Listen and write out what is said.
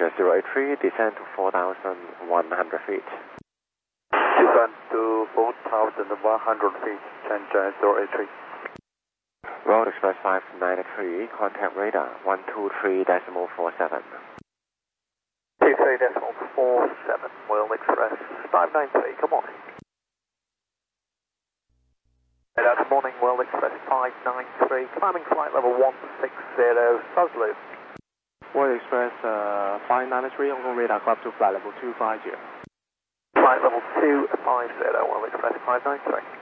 Challenger 083, descend to 4,100 feet. Descend to 4,100 feet, Challenger 083. World Express 593, contact radar 123.47. 23.47, World Express 593, come on. Good morning, World Express 593, climbing flight level 160, Suzlou. World Express 593, Hong Kong radar club to flight level 250. Flight level 250, World Express 593.